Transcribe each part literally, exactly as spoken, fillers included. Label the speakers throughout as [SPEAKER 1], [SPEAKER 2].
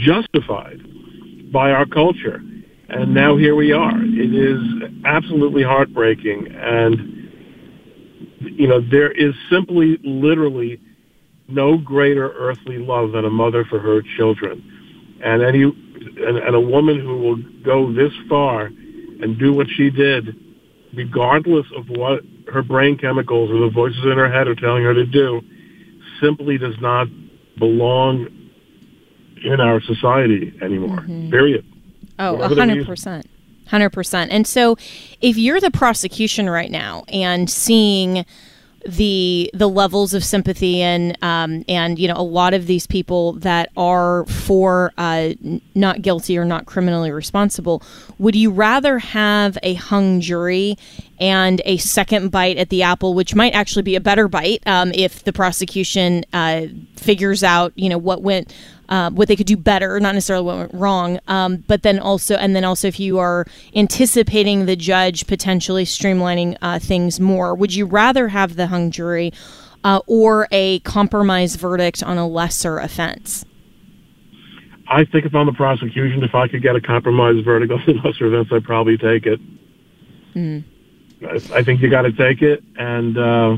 [SPEAKER 1] justified by our culture. And now here we are. It is absolutely heartbreaking. And, you know, there is simply, literally no greater earthly love than a mother for her children. And any and, and a woman who will go this far and do what she did, regardless of what her brain chemicals or the voices in her head are telling her to do, simply does not belong in our society anymore. Mm-hmm. Period.
[SPEAKER 2] Oh, one hundred percent. one hundred percent. And so if you're the prosecution right now and seeing the the levels of sympathy and um, and you know a lot of these people that are for uh, not guilty or not criminally responsible, would you rather have a hung jury and a second bite at the apple, which might actually be a better bite um, if the prosecution uh, figures out you know what went Uh, what they could do better, not necessarily what went wrong, um, but then also, and then also if you are anticipating the judge potentially streamlining uh, things more, would you rather have the hung jury uh, or a compromise verdict on a lesser offense?
[SPEAKER 1] I think if I'm the prosecution, if I could get a compromise verdict on the lesser offense, I'd probably take it. Mm. I, I think you got to take it, and uh,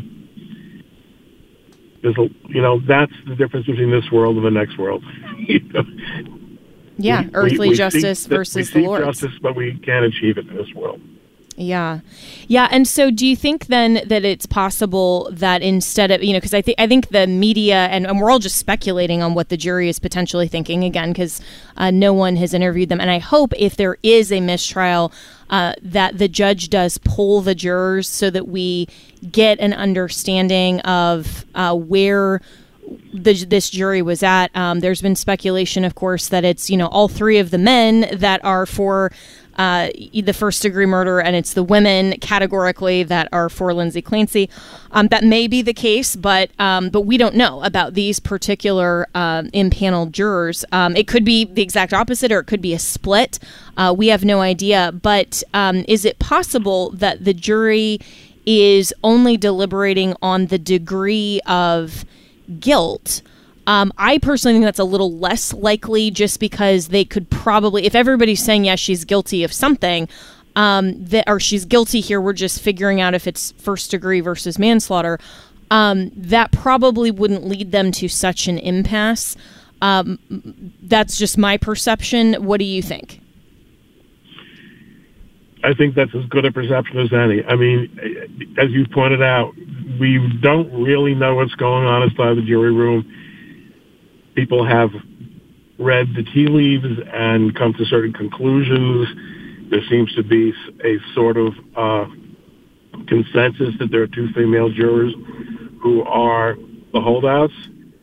[SPEAKER 1] There's a, you know, that's the difference between this world and the next world. you know?
[SPEAKER 2] Yeah,
[SPEAKER 1] we,
[SPEAKER 2] earthly
[SPEAKER 1] we, we
[SPEAKER 2] justice
[SPEAKER 1] seek,
[SPEAKER 2] versus
[SPEAKER 1] we
[SPEAKER 2] the Lord's.
[SPEAKER 1] justice, but we can't achieve it in this world.
[SPEAKER 2] Yeah. Yeah. And so do you think then that it's possible that instead of, you know, because I think I think the media and, and we're all just speculating on what the jury is potentially thinking, again, because uh, no one has interviewed them. And I hope if there is a mistrial, uh, that the judge does poll the jurors so that we get an understanding of uh, where the, this jury was at. Um, there's been speculation, of course, that it's, you know, all three of the men that are for Uh, the first degree murder, and it's the women categorically that are for Lindsay Clancy. Um, that may be the case, but um, but we don't know about these particular uh, impaneled jurors. Um, it could be the exact opposite, or it could be a split. Uh, we have no idea. But um, is it possible that the jury is only deliberating on the degree of guilt? Um, I personally think that's a little less likely, just because they could probably, if everybody's saying, yes, she's guilty of something, um, that, or she's guilty here, we're just figuring out if it's first degree versus manslaughter, um, that probably wouldn't lead them to such an impasse. Um, that's just my perception. What do you think?
[SPEAKER 1] I think that's as good a perception as any. I mean, as you pointed out, we don't really know what's going on inside the jury room. People have read the tea leaves and come to certain conclusions. There seems to be a sort of uh, consensus that there are two female jurors who are the holdouts.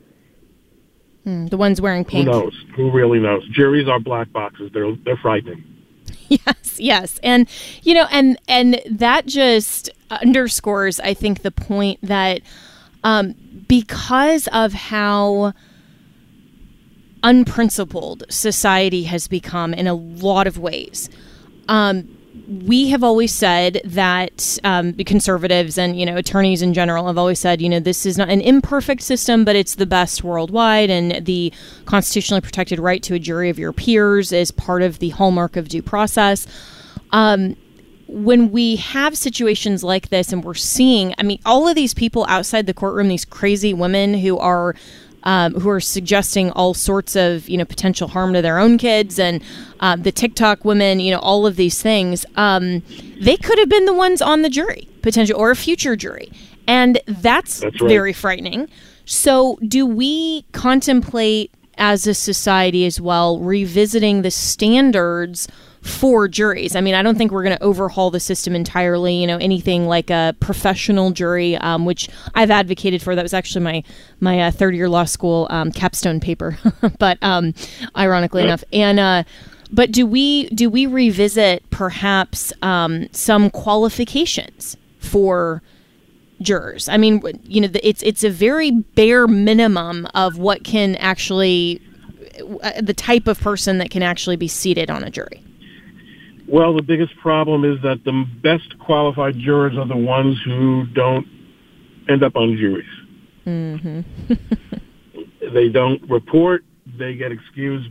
[SPEAKER 2] Hmm, the ones wearing pink.
[SPEAKER 1] Who knows? Who really knows? Juries are black boxes. They're they're frightening.
[SPEAKER 2] Yes, yes. And, you know, and and that just underscores, I think, the point that um, because of how unprincipled society has become in a lot of ways. Um, we have always said that um, the conservatives and, you know, attorneys in general have always said, you know, this is not an imperfect system, but it's the best worldwide. And the constitutionally protected right to a jury of your peers is part of the hallmark of due process. Um, when we have situations like this and we're seeing, I mean, all of these people outside the courtroom, these crazy women who are Um, who are suggesting all sorts of, you know, potential harm to their own kids, and uh, the TikTok women, you know, all of these things, um, they could have been the ones on the jury, potential, or a future jury. And that's, that's right. Very frightening. So do we contemplate as a society as well revisiting the standards for juries? I mean, I don't think we're going to overhaul the system entirely, you know, anything like a professional jury, um, which I've advocated for. That was actually my my uh, third year law school um, capstone paper, but um, ironically enough. And uh, but do we do we revisit perhaps um, some qualifications for jurors? I mean, you know, it's it's a very bare minimum of what can actually, uh, the type of person that can actually be seated on a jury.
[SPEAKER 1] Well, the biggest problem is that the best qualified jurors are the ones who don't end up on juries. Mm-hmm. They don't report. They get excused